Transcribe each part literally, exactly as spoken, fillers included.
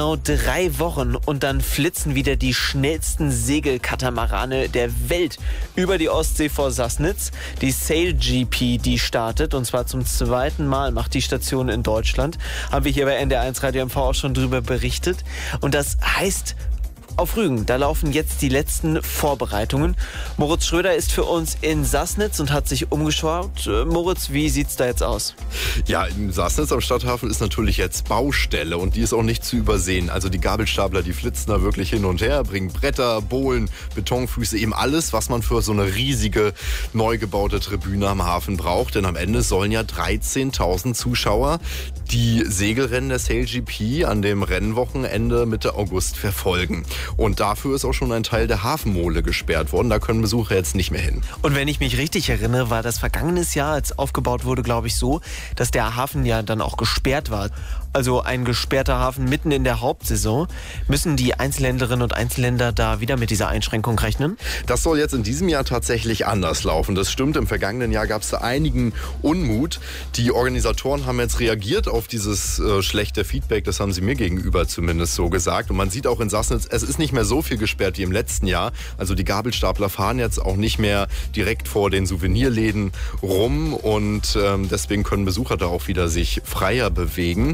genau drei Wochen und dann flitzen wieder die schnellsten Segelkatamarane der Welt über die Ostsee vor Sassnitz. Die Sail G P, die startet, und zwar zum zweiten Mal macht die Station in Deutschland. Haben wir hier bei N D R eins Radio M V auch schon drüber berichtet. Und das heißt, auf Rügen, da laufen jetzt die letzten Vorbereitungen. Moritz Schröder ist für uns in Sassnitz und hat sich umgeschaut. Äh, Moritz, wie sieht's da jetzt aus? Ja, in Sassnitz am Stadthafen ist natürlich jetzt Baustelle und die ist auch nicht zu übersehen. Also die Gabelstapler, die flitzen da wirklich hin und her, bringen Bretter, Bohlen, Betonfüße, eben alles, was man für so eine riesige, neu gebaute Tribüne am Hafen braucht. Denn am Ende sollen ja dreizehntausend Zuschauer die Segelrennen der Sail G P an dem Rennwochenende Mitte August verfolgen. Und dafür ist auch schon ein Teil der Hafenmole gesperrt worden. Da können Besucher jetzt nicht mehr hin. Und wenn ich mich richtig erinnere, war das vergangenes Jahr, als aufgebaut wurde, glaube ich so, dass der Hafen ja dann auch gesperrt war. Also ein gesperrter Hafen mitten in der Hauptsaison. Müssen die Einzelhändlerinnen und Einzelhändler da wieder mit dieser Einschränkung rechnen? Das soll jetzt in diesem Jahr tatsächlich anders laufen. Das stimmt, im vergangenen Jahr gab es da einigen Unmut. Die Organisatoren haben jetzt reagiert auf dieses äh, schlechte Feedback. Das haben sie mir gegenüber zumindest so gesagt. Und man sieht auch in Sassnitz, es ist nicht mehr so viel gesperrt wie im letzten Jahr. Also die Gabelstapler fahren jetzt auch nicht mehr direkt vor den Souvenirläden rum. Und ähm, deswegen können Besucher da auch wieder sich freier bewegen.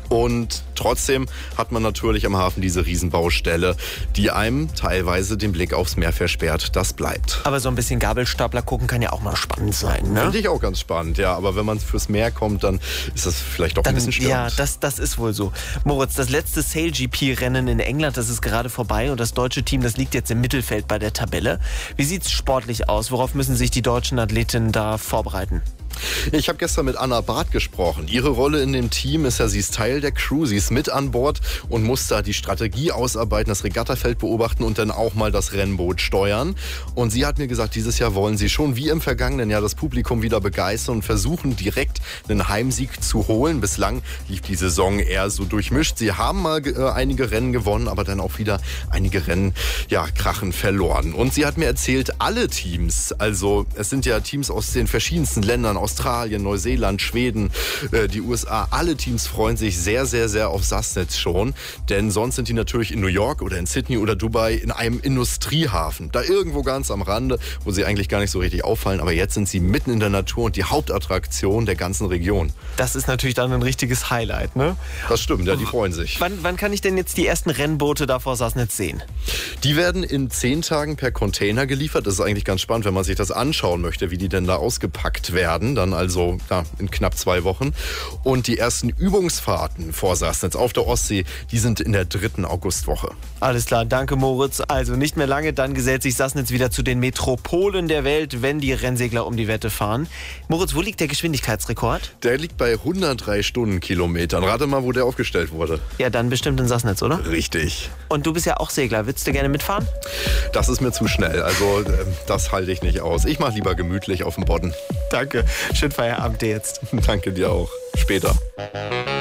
Und trotzdem hat man natürlich am Hafen diese Riesenbaustelle, die einem teilweise den Blick aufs Meer versperrt. Das bleibt. Aber so ein bisschen Gabelstapler gucken kann ja auch mal spannend sein, ne? Finde ich auch ganz spannend, ja. Aber wenn man fürs Meer kommt, dann ist das vielleicht doch dann, ein bisschen störend. Ja, das, das ist wohl so. Moritz, das letzte Sail G P-Rennen in England, das ist gerade vorbei. Und das deutsche Team, das liegt jetzt im Mittelfeld bei der Tabelle. Wie sieht's sportlich aus? Worauf müssen sich die deutschen Athletinnen da vorbereiten? Ich habe gestern mit Anna Barth gesprochen. Ihre Rolle in dem Team ist ja, sie ist Teil der Crew, sie ist mit an Bord und muss da die Strategie ausarbeiten, das Regattafeld beobachten und dann auch mal das Rennboot steuern. Und sie hat mir gesagt, dieses Jahr wollen sie schon wie im vergangenen Jahr das Publikum wieder begeistern und versuchen direkt einen Heimsieg zu holen. Bislang lief die Saison eher so durchmischt. Sie haben mal äh, einige Rennen gewonnen, aber dann auch wieder einige Rennen, ja, krachen verloren. Und sie hat mir erzählt, alle Teams, also es sind ja Teams aus den verschiedensten Ländern, Australien, Neuseeland, Schweden, äh, die U S A, alle Teams freuen sich sehr, sehr, sehr auf Sassnitz schon. Denn sonst sind die natürlich in New York oder in Sydney oder Dubai in einem Industriehafen. Da irgendwo ganz am Rande, wo sie eigentlich gar nicht so richtig auffallen. Aber jetzt sind sie mitten in der Natur und die Hauptattraktion der ganzen Region. Das ist natürlich dann ein richtiges Highlight, ne? Das stimmt, ja, die freuen sich. Wann, wann kann ich denn jetzt die ersten Rennboote da vor Sassnitz sehen? Die werden in zehn Tagen per Container geliefert. Das ist eigentlich ganz spannend, wenn man sich das anschauen möchte, wie die denn da ausgepackt werden. Dann also ja, in knapp zwei Wochen. Und die ersten Übungsfahrten vor Sassnitz auf der Ostsee, die sind in der dritten Augustwoche. Alles klar, danke Moritz. Also nicht mehr lange, dann gesellt sich Sassnitz wieder zu den Metropolen der Welt, wenn die Rennsegler um die Wette fahren. Moritz, wo liegt der Geschwindigkeitsrekord? Der liegt bei hundertdrei Stundenkilometern. Rate mal, wo der aufgestellt wurde. Ja, dann bestimmt in Sassnitz, oder? Richtig. Und du bist ja auch Segler. Würdest du gerne mitfahren? Das ist mir zu schnell. Also das halte ich nicht aus. Ich mache lieber gemütlich auf dem Bodden. Danke. Schönen Feierabend dir jetzt. Danke dir auch. Später.